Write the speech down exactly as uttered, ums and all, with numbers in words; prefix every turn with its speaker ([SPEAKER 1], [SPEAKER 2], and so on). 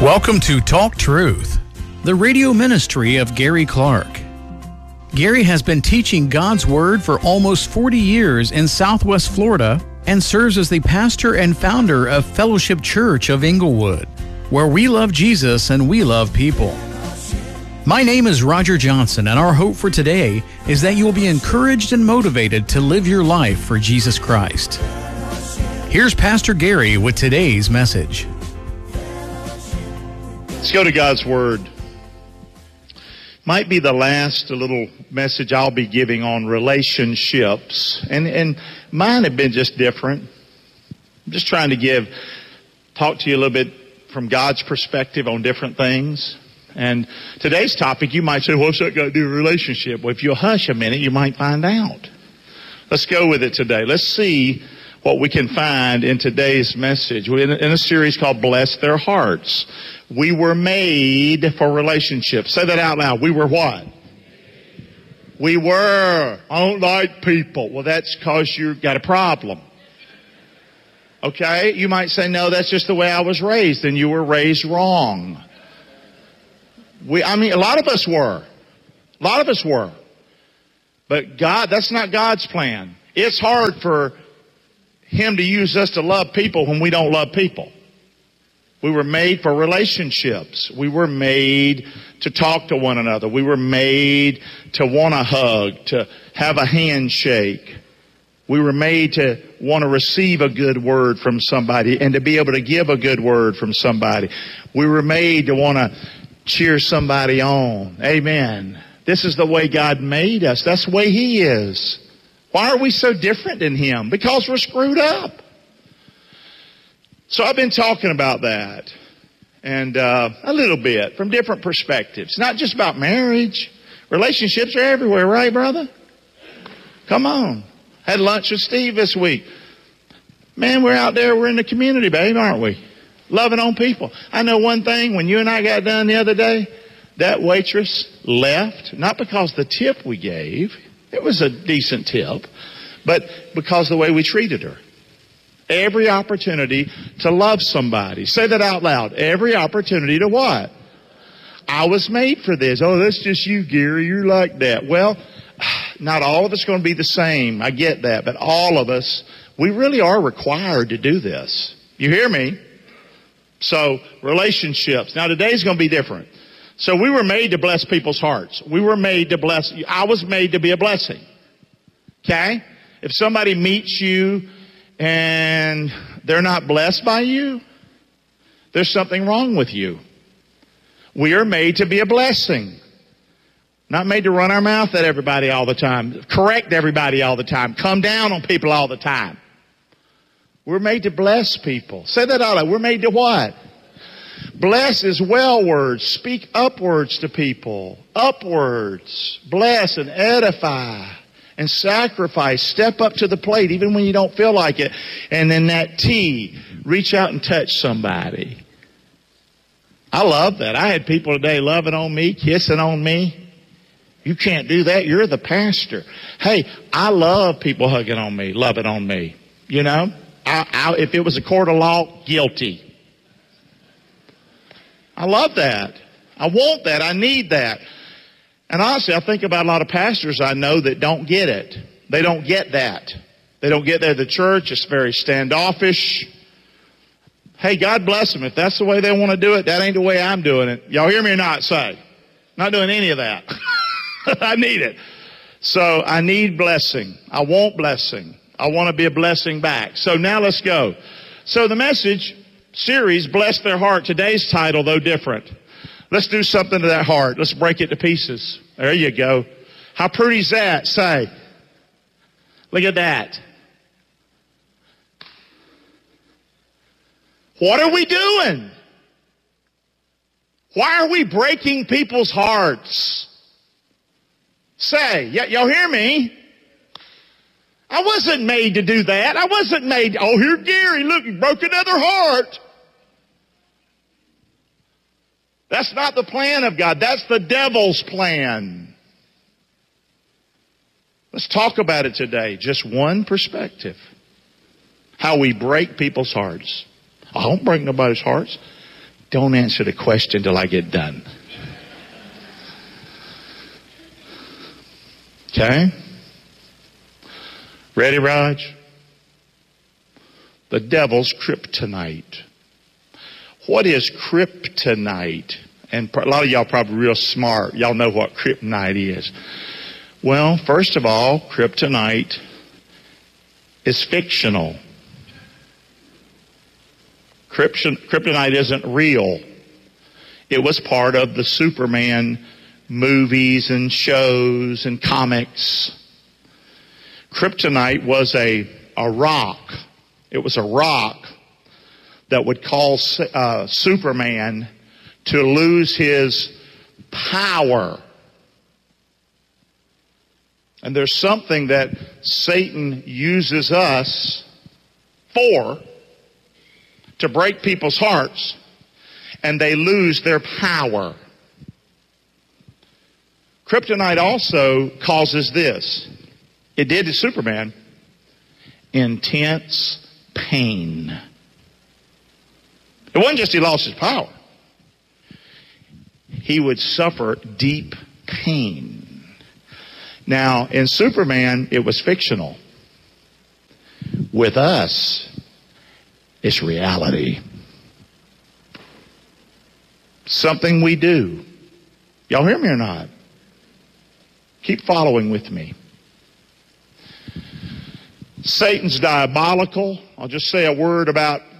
[SPEAKER 1] Welcome to Talk Truth, the radio ministry of Gary Clark. Gary has been teaching God's Word for almost forty years in Southwest Florida and serves as the pastor and founder of Fellowship Church of Inglewood, where we love Jesus and we love people. My name is Roger Johnson, and our hope for today is that you will be encouraged and motivated to live your life for Jesus Christ. Here's Pastor Gary with today's message.
[SPEAKER 2] Let's go to God's Word. Might be the last little message I'll be giving on relationships. And, and mine have been just different. I'm just trying to give, talk to you a little bit from God's perspective on different things. And today's topic, you might say, what's that got to do with relationship? Well, if you'll hush a minute, you might find out. Let's go with it today. Let's see what we can find in today's message. We're in a, in a series called Bless Their Hearts. We were made for relationships. Say that out loud. We were what? We were. I don't like people. Well, that's because you've got a problem. Okay? You might say, no, that's just the way I was raised. And you were raised wrong. We, I mean, a lot of us were. A lot of us were. But God, that's not God's plan. It's hard for Him to use us to love people when we don't love people. We were made for relationships. We were made to talk to one another. We were made to want a hug, to have a handshake. We were made to want to receive a good word from somebody and to be able to give a good word from somebody. We were made to want to cheer somebody on. Amen. This is the way God made us. That's the way He is. Why are we so different than Him? Because we're screwed up. So I've been talking about that, and uh, a little bit from different perspectives. Not just about marriage. Relationships are everywhere, right, brother? Come on. Had lunch with Steve this week. Man, we're out there. We're in the community, babe, aren't we? Loving on people. I know one thing. When you and I got done the other day, that waitress left, not because the tip we gave. It was a decent tip, but because of the way we treated her. Every opportunity to love somebody. Say that out loud. Every opportunity to what? I was made for this. Oh, that's just you, Gary. You're like that. Well, not all of us going to be the same. I get that. But all of us, we really are required to do this. You hear me? So, relationships. Now, today's going to be different. So, we were made to bless people's hearts. We were made to bless. I was made to be a blessing. Okay? If somebody meets you and they're not blessed by you, there's something wrong with you. We are made to be a blessing. Not made to run our mouth at everybody all the time. Correct everybody all the time. Come down on people all the time. We're made to bless people. Say that out loud. We're made to what? Bless is well words. Speak upwards to people. Upwards. Bless and edify. And sacrifice. Step up to the plate even when you don't feel like it. And then that T, reach out and touch somebody. I love that. I had people today loving on me, kissing on me. You can't do that. You're the pastor. Hey, I love people hugging on me, loving on me. You know, I, I, if it was a court of law, guilty. I love that. I want that. I need that. And honestly, I think about a lot of pastors I know that don't get it. They don't get that. They don't get there. The church is very standoffish. Hey, God bless them. If that's the way they want to do it, that ain't the way I'm doing it. Y'all hear me or not? Say. Not doing any of that. I need it. So I need blessing. I want blessing. I want to be a blessing back. So now let's go. So the message series, Bless Their Heart. Today's title, though different. Let's do something to that heart. Let's break it to pieces. There you go. How pretty's that? Say. Look at that. What are we doing? Why are we breaking people's hearts? Say. Y- y'all hear me? I wasn't made to do that. I wasn't made. Oh, here, Gary. Look, he broke another heart. That's not the plan of God. That's the devil's plan. Let's talk about it today. Just one perspective. How we break people's hearts. I don't break nobody's hearts. Don't answer the question till I get done. Okay? Ready, Raj? The devil's kryptonite. What is kryptonite? And a lot of y'all probably real smart. Y'all know what kryptonite is. Well, first of all, kryptonite is fictional. Kryptonite isn't real. It was part of the Superman movies and shows and comics. Kryptonite was a, a rock. It was a rock that would cause uh, Superman to lose his power. And there's something that Satan uses us for to break people's hearts, and they lose their power. Kryptonite also causes this. It did to Superman. Intense pain. It wasn't just he lost his power. He would suffer deep pain. Now, in Superman, it was fictional. With us, it's reality. Something we do. Y'all hear me or not? Keep following with me. Satan's diabolical. I'll just say a word about